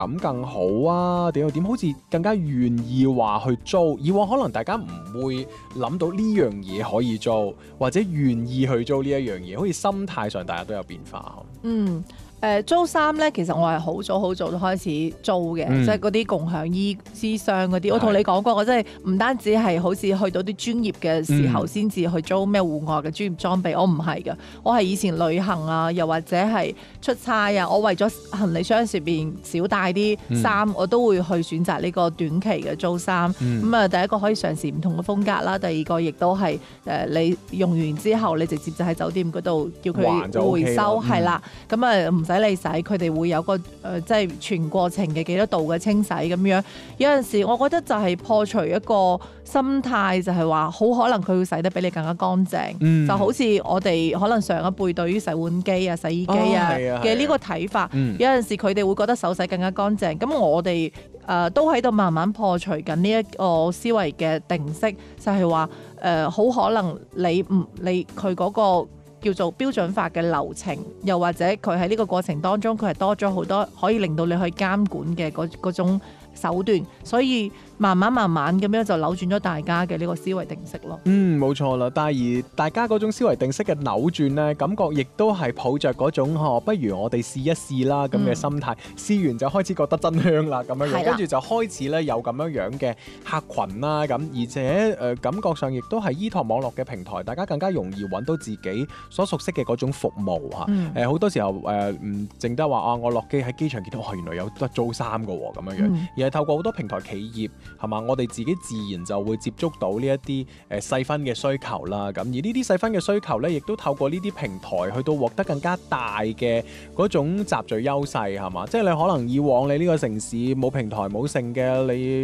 咁更好啊？點好似更加願意話去租？以往可能大家唔會諗到呢樣嘢可以租，或者願意去租呢一樣嘢，好似心態上大家都有變化。 租衫咧，其實我係好早就開始租嘅，即係嗰啲共享衣箱嗰啲。我同你講過，我真係唔單止係好似去到啲專業嘅時候先至去租咩戶外嘅專業裝備，我唔係㗎。我係以前旅行啊，又或者係出差啊，我為咗行李箱上邊少帶啲衫，我都會去選擇呢個短期嘅租衫。第一個可以嘗試唔同嘅風格啦，第二個亦都係你用完之後，你直接就喺酒店嗰度叫佢回收，係啦，咁唔使你洗，佢哋會有個即係全過程嘅幾多度嘅清洗咁樣。有陣時我覺得就係破除一個心態，就係話好可能佢會洗得比你更加乾淨。就好似我哋可能上一輩對於洗碗機啊、洗衣機啊嘅呢個睇法，有陣時佢哋會覺得手洗更加乾淨。咁我哋都喺度慢慢破除緊呢一個思維嘅定式，就係話好可能你佢嗰個叫做標準化嘅流程，又或者佢喺呢個過程當中，佢係多咗好多可以令到你去監管嘅嗰種手段，所以慢慢咁樣就扭轉咗大家嘅呢個思維定式咯。 冇錯啦。但係而大家嗰種思維定式嘅扭轉呢，感覺亦都係抱着嗰種不如我哋試一試啦咁嘅心態。試完就開始覺得真香啦咁樣，跟住就開始咧有咁樣嘅客群啦咁，而且感覺上亦都係依託網絡嘅平台，大家更加容易揾到自己所熟悉嘅嗰種服務嚇。好多時候唔淨得話我落機喺機場見到原來有得租衫嘅喎咁樣，而係透過好多平台企業係嘛，我哋自己自然就會接觸到呢一啲細分嘅需求啦。咁而呢啲細分嘅需求咧，亦都透過呢啲平台去到獲得更加大嘅嗰種集聚優勢係嘛。即係你可能以往你呢個城市冇平台冇剩嘅，你